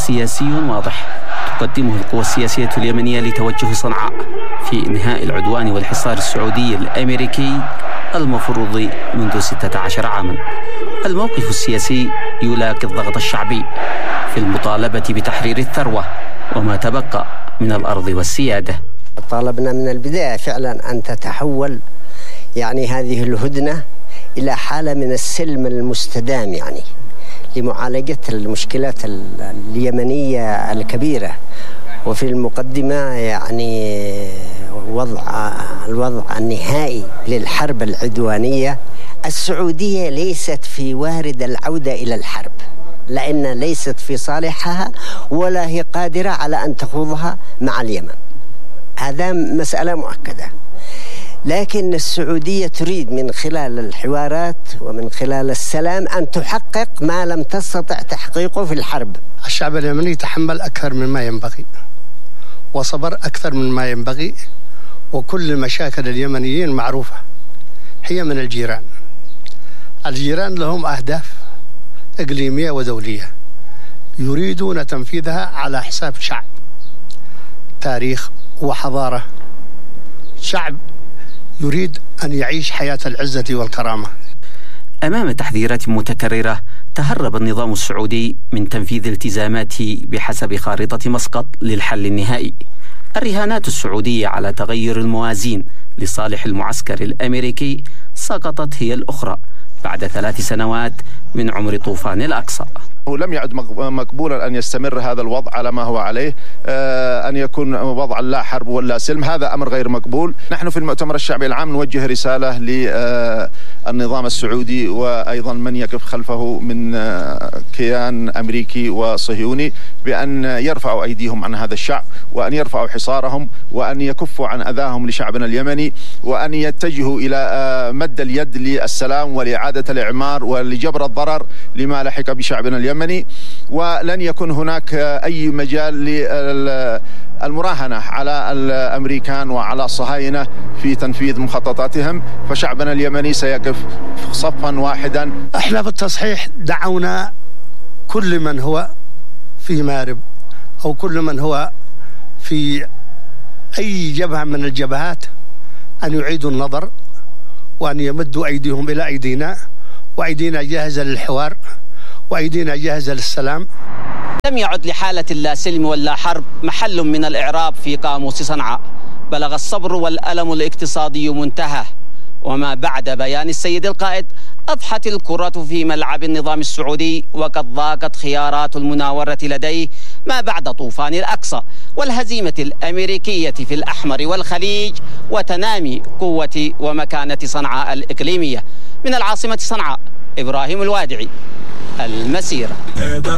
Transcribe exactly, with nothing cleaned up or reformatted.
سياسي واضح تقدمه القوى السياسية اليمنية لتوجه صنعاء في إنهاء العدوان والحصار السعودي الأمريكي المفروض منذ ستة عشر عاما. الموقف السياسي يلاقي الضغط الشعبي في المطالبة بتحرير الثروة وما تبقى من الأرض والسيادة. طالبنا من البداية فعلا أن تتحول يعني هذه الهدنة إلى حالة من السلم المستدام، يعني لمعالجة المشكلات اليمنية الكبيرة، وفي المقدمة يعني وضع الوضع النهائي للحرب العدوانية. السعودية ليست في وارد العودة إلى الحرب، لأن ليست في صالحها ولا هي قادرة على أن تخوضها مع اليمن، هذا مسألة مؤكدة. لكن السعودية تريد من خلال الحوارات ومن خلال السلام أن تحقق ما لم تستطع تحقيقه في الحرب. الشعب اليمني تحمل أكثر مما ينبغي وصبر أكثر مما ينبغي، وكل مشاكل اليمنيين معروفة، هي من الجيران. الجيران لهم أهداف إقليمية ودولية يريدون تنفيذها على حساب شعب، تاريخ وحضارة، شعب يريد أن يعيش حياة العزة والكرامة. أمام تحذيرات متكررة تهرب النظام السعودي من تنفيذ التزاماته بحسب خارطة مسقط للحل النهائي. الرهانات السعودية على تغير الموازين لصالح المعسكر الأمريكي سقطت هي الأخرى بعد ثلاث سنوات من عمر طوفان الأقصى. لم يعد مقبولا أن يستمر هذا الوضع على ما هو عليه، أن يكون وضعا لا حرب ولا سلم، هذا أمر غير مقبول. نحن في المؤتمر الشعبي العام نوجه رسالة للنظام السعودي وأيضا من يقف خلفه من كيان أمريكي وصهيوني بأن يرفعوا أيديهم عن هذا الشعب، وأن يرفعوا حصارهم، وأن يكفوا عن أذاهم لشعبنا اليمني، وأن يتجهوا إلى مد اليد للسلام ولإعادة الإعمار ولجبر الضرر لما لحق بشعبنا اليمني. ولن يكون هناك أي مجال للمراهنة على الأمريكان وعلى الصهاينة في تنفيذ مخططاتهم، فشعبنا اليمني سيقف صفا واحدا. احنا بالتصحيح دعونا كل من هو في مارب أو كل من هو في أي جبهة من الجبهات أن يعيدوا النظر وأن يمدوا أيديهم إلى أيدينا، وأيدينا جاهزة للحوار وأيدينا جاهزة للسلام. لم يعد لحالة لا سلم ولا حرب محل من الإعراب في قاموس صنعاء. بلغ الصبر والألم الاقتصادي منتهى، وما بعد بيان السيد القائد أضحت الكرة في ملعب النظام السعودي، وقد ضاقت خيارات المناورة لديه ما بعد طوفان الأقصى والهزيمة الأمريكية في الأحمر والخليج وتنامي قوة ومكانة صنعاء الإقليمية. من العاصمة صنعاء، إبراهيم الوادعي، المسيرة.